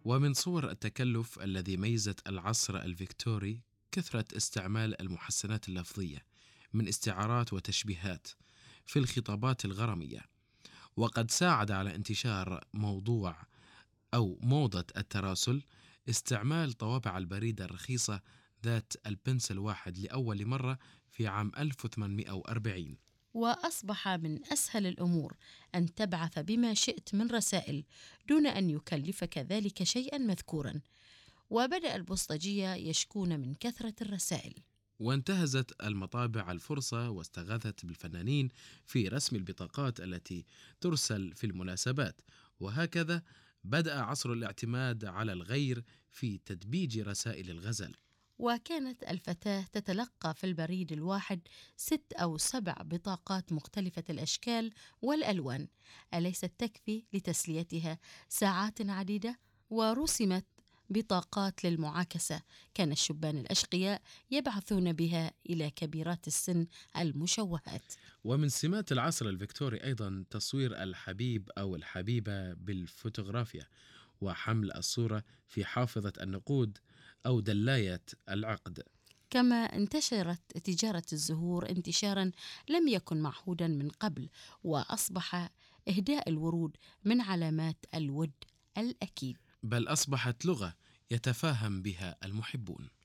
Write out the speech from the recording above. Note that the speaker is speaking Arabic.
ومن صور التكلف الذي ميزت العصر الفيكتوري كثرة استعمال المحسنات اللفظية من استعارات وتشبيهات في الخطابات الغرامية، وقد ساعد على انتشار موضوع أو موضة التراسل استعمال طوابع البريد الرخيصة ذات البنسل واحد لأول مرة في عام 1840. وأصبح من أسهل الأمور أن تبعث بما شئت من رسائل دون أن يكلفك ذلك شيئا مذكورا، وبدأ البوسطجية يشكون من كثرة الرسائل. وانتهزت المطابع الفرصة واستغاثت بالفنانين في رسم البطاقات التي ترسل في المناسبات، وهكذا بدأ عصر الاعتماد على الغير في تدبيج رسائل الغزل. وكانت الفتاة تتلقى في البريد الواحد 6 أو 7 بطاقات مختلفة الأشكال والألوان، أليست تكفي لتسليتها ساعات عديدة؟ ورسمت بطاقات للمعاكسة كان الشبان الأشقياء يبعثون بها إلى كبيرات السن المشوهات. ومن سمات العصر الفيكتوري أيضا تصوير الحبيب أو الحبيبة بالفوتوغرافيا، وحمل الصورة في حافظة النقود أو دلاية العقد. كما انتشرت تجارة الزهور انتشارا لم يكن معهودا من قبل، وأصبح إهداء الورود من علامات الود الأكيد، بل أصبحت لغة يتفاهم بها المحبون.